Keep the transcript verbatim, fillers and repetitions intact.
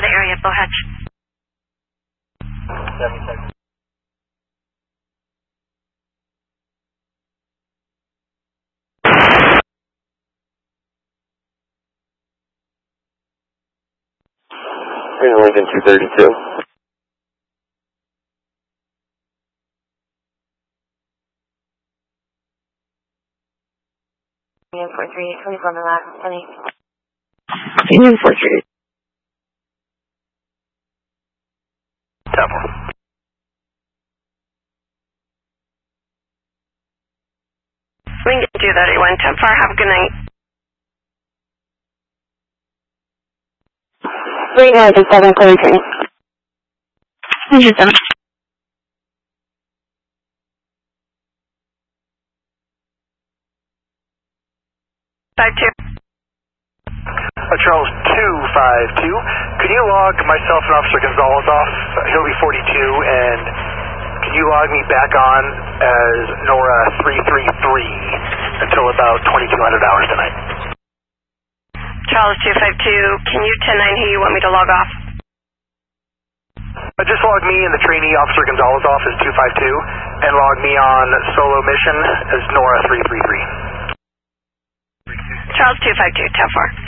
the area, Bowhatch. seventy seconds. Lincoln two thirty-two. Union four three eight, twenty-four on the last, ten eight. Union four three eight. Temple. Lincoln two thirty-one, ten four, have a good night. three nine seven, clear train. This is them. five two. Uh, Charles two five two, can you log myself and Officer Gonzalez off Hillary forty-two, and can you log me back on as Nora three three three until about twenty-two hundred hours tonight? Charles two five two, can you ten nine who you want me to log off? Uh, just log me and the trainee Officer Gonzalez off as two five two, and log me on solo mission as Nora three three three. Charles two five two, ten four.